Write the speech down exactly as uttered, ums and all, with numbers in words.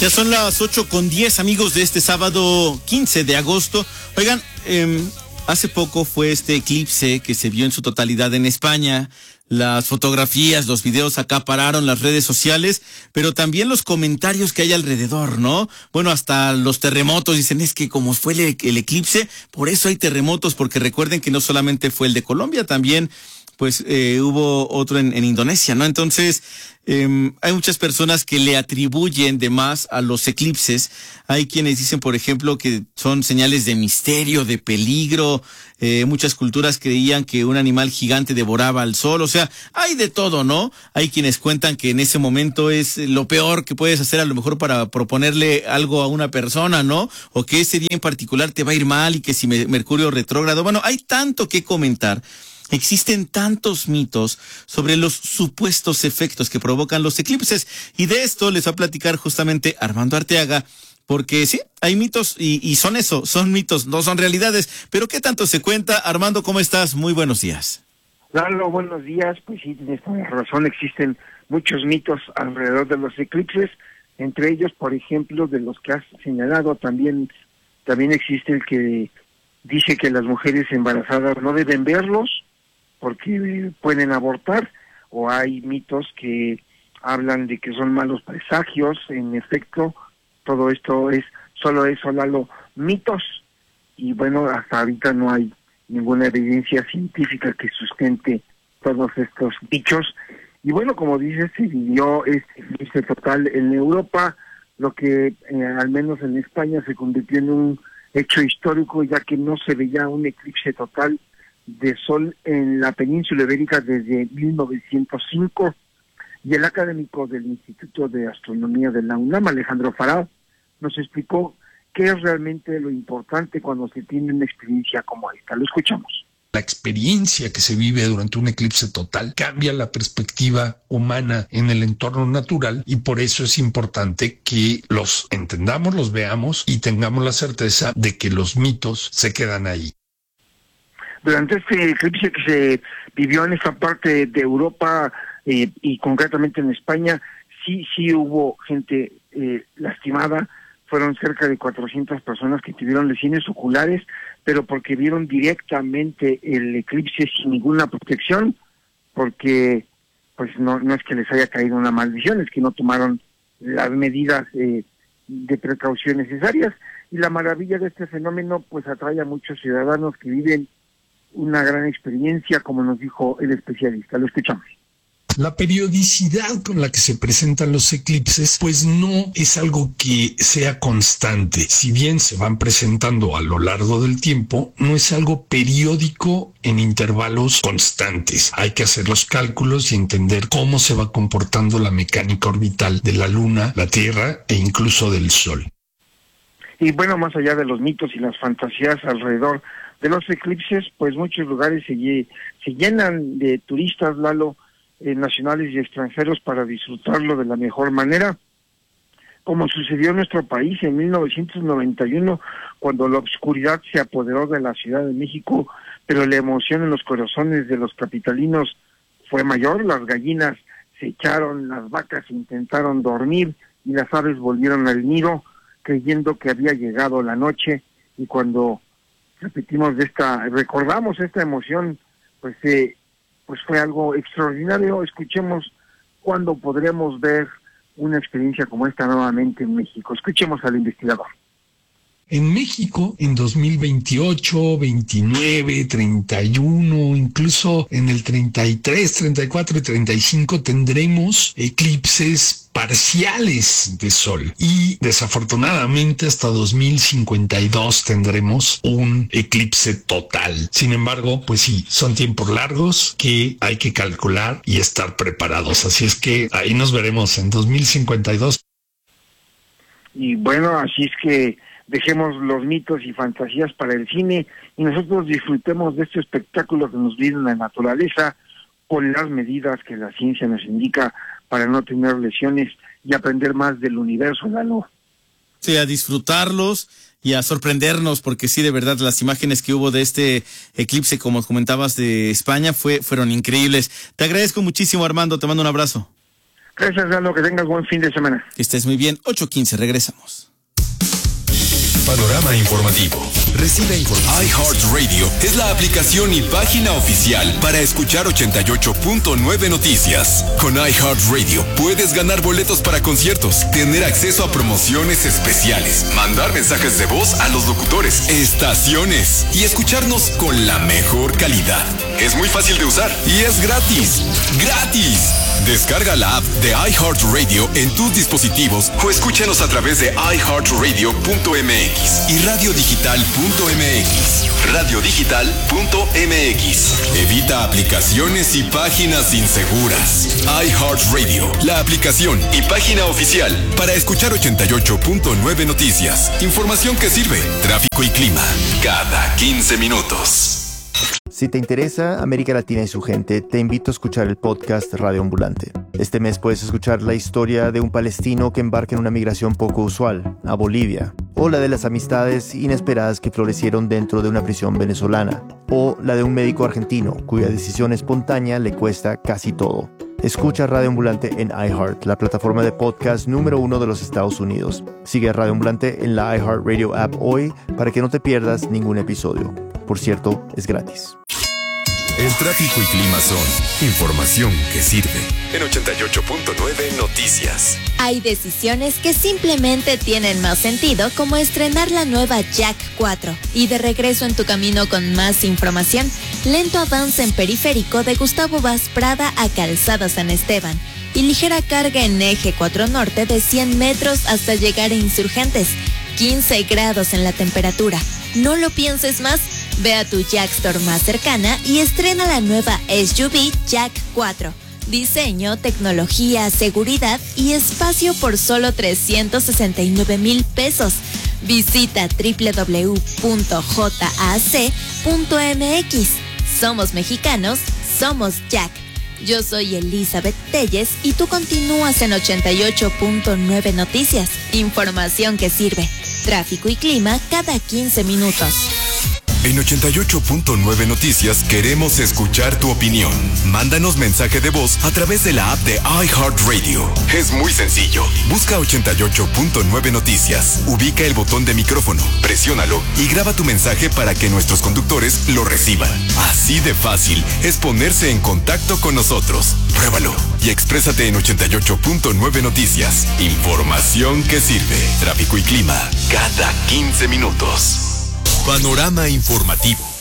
Ya son las ocho con diez, amigos, de este sábado quince de agosto. Oigan, eh, hace poco fue este eclipse que se vio en su totalidad en España. Las fotografías, los videos acapararon las redes sociales, pero también los comentarios que hay alrededor, ¿no? Bueno, hasta los terremotos dicen, es que como fue el, el eclipse, por eso hay terremotos, porque recuerden que no solamente fue el de Colombia, también pues eh, hubo otro en, en Indonesia, ¿no? Entonces, eh, hay muchas personas que le atribuyen de más a los eclipses. Hay quienes dicen, por ejemplo, que son señales de misterio, de peligro. Eh, muchas culturas creían que un animal gigante devoraba al sol. O sea, hay de todo, ¿no? Hay quienes cuentan que en ese momento es lo peor que puedes hacer, a lo mejor para proponerle algo a una persona, ¿no? O que ese día en particular te va a ir mal y que si Mercurio retrógrado. Bueno, hay tanto que comentar. Existen tantos mitos sobre los supuestos efectos que provocan los eclipses, y de esto les va a platicar justamente Armando Arteaga, porque sí, hay mitos y, y son eso, son mitos, no son realidades. Pero ¿qué tanto se cuenta? Armando, ¿cómo estás? Muy buenos días. Lalo, buenos días. Pues sí, tienes toda la razón, existen muchos mitos alrededor de los eclipses, entre ellos, por ejemplo, de los que has señalado, también, también existe el que dice que las mujeres embarazadas no deben verlos porque pueden abortar, o hay mitos que hablan de que son malos presagios. En efecto, todo esto es, solo es, Lalo, mitos, y bueno, hasta ahorita no hay ninguna evidencia científica que sustente todos estos dichos. Y bueno, como dices, se vivió este eclipse total en Europa, lo que eh, al menos en España se convirtió en un hecho histórico, ya que no se veía un eclipse total de sol en la península ibérica desde mil novecientos cinco, y el académico del Instituto de Astronomía de la UNAM, Alejandro Farad, nos explicó qué es realmente lo importante cuando se tiene una experiencia como esta. Lo escuchamos. La experiencia que se vive durante un eclipse total cambia la perspectiva humana en el entorno natural, y por eso es importante que los entendamos, los veamos y tengamos la certeza de que los mitos se quedan ahí. Durante este eclipse que se vivió en esta parte de Europa eh, y concretamente en España, sí sí hubo gente eh, lastimada. Fueron cerca de cuatrocientas personas que tuvieron lesiones oculares, pero porque vieron directamente el eclipse sin ninguna protección, porque pues no no es que les haya caído una maldición, es que no tomaron las medidas eh, de precaución necesarias. Y la maravilla de este fenómeno pues atrae a muchos ciudadanos que viven una gran experiencia, como nos dijo el especialista. Lo escuchamos. La periodicidad con la que se presentan los eclipses, pues no es algo que sea constante. Si bien se van presentando a lo largo del tiempo, no es algo periódico en intervalos constantes. Hay que hacer los cálculos y entender cómo se va comportando la mecánica orbital de la Luna, la Tierra e incluso del Sol. Y bueno, más allá de los mitos y las fantasías alrededor de los eclipses, pues muchos lugares se, se llenan de turistas, Lalo, eh, nacionales y extranjeros, para disfrutarlo de la mejor manera, como sucedió en nuestro país en mil novecientos noventa y uno, cuando la oscuridad se apoderó de la Ciudad de México, pero la emoción en los corazones de los capitalinos fue mayor. Las gallinas se echaron, las vacas intentaron dormir y las aves volvieron al nido, creyendo que había llegado la noche. Y cuando repetimos de esta, recordamos esta emoción, pues eh, pues fue algo extraordinario. Escuchemos cuándo podremos ver una experiencia como esta nuevamente en México. Escuchemos al investigador. En México, en dos mil veintiocho, veintinueve, treinta y uno, incluso en el treinta y tres, treinta y cuatro y treinta y cinco tendremos eclipses parciales de sol, y desafortunadamente hasta dos mil cincuenta y dos tendremos un eclipse total. Sin embargo, pues sí, son tiempos largos que hay que calcular y estar preparados. Así es que ahí nos veremos en dos mil cincuenta y dos. Y bueno, así es que dejemos los mitos y fantasías para el cine y nosotros disfrutemos de este espectáculo que nos brinda la naturaleza, con las medidas que la ciencia nos indica para no tener lesiones y aprender más del universo, Lalo. Sí, a disfrutarlos y a sorprendernos, porque sí, de verdad, las imágenes que hubo de este eclipse, como comentabas, de España, fue fueron increíbles. Te agradezco muchísimo, Armando, te mando un abrazo. Gracias, Lalo, que tengas buen fin de semana. Que estés muy bien. ocho quince, regresamos. Panorama informativo. Recibe información. iHeartRadio es la aplicación y página oficial para escuchar ochenta y ocho punto nueve Noticias. Con iHeartRadio puedes ganar boletos para conciertos, tener acceso a promociones especiales, mandar mensajes de voz a los locutores, estaciones y escucharnos con la mejor calidad. Es muy fácil de usar y es gratis. ¡Gratis! Descarga la app de iHeartRadio en tus dispositivos o escúchanos a través de i heart radio punto m x y radio digital punto m x. radio digital punto m x. Evita aplicaciones y páginas inseguras. iHeartRadio, la aplicación y página oficial para escuchar ochenta y ocho punto nueve Noticias. Información que sirve. Tráfico y clima cada quince minutos. Si te interesa América Latina y su gente, te invito a escuchar el podcast Radio Ambulante. Este mes puedes escuchar la historia de un palestino que embarca en una migración poco usual, a Bolivia, o la de las amistades inesperadas que florecieron dentro de una prisión venezolana, o la de un médico argentino cuya decisión espontánea le cuesta casi todo. Escucha Radio Ambulante en iHeart, la plataforma de podcast número uno de los Estados Unidos. Sigue a Radio Ambulante en la iHeartRadio app hoy para que no te pierdas ningún episodio. Por cierto, es gratis. El tráfico y clima son información que sirve. En ochenta y ocho punto nueve Noticias. Hay decisiones que simplemente tienen más sentido, como estrenar la nueva Jack cuatro. Y de regreso en tu camino con más información, lento avance en periférico de Gustavo Vaz Prada a Calzada San Esteban. Y ligera carga en eje cuatro norte de cien metros hasta llegar a Insurgentes. quince grados en la temperatura. No lo pienses más. Ve a tu Jack Store más cercana y estrena la nueva S U V Jack cuatro. Diseño, tecnología, seguridad y espacio por solo trescientos sesenta y nueve mil pesos. Visita doble u doble u doble u punto jac punto m x. Somos mexicanos, somos Jack. Yo soy Elizabeth Telles y tú continúas en ochenta y ocho punto nueve Noticias. Información que sirve. Tráfico y clima cada quince minutos. En ochenta y ocho punto nueve Noticias queremos escuchar tu opinión. Mándanos mensaje de voz a través de la app de iHeartRadio. Es muy sencillo. Busca ochenta y ocho punto nueve Noticias. Ubica el botón de micrófono, presiónalo y graba tu mensaje para que nuestros conductores lo reciban. Así de fácil es ponerse en contacto con nosotros. Pruébalo y exprésate en ochenta y ocho punto nueve Noticias. Información que sirve. Tráfico y clima cada quince minutos. Panorama informativo.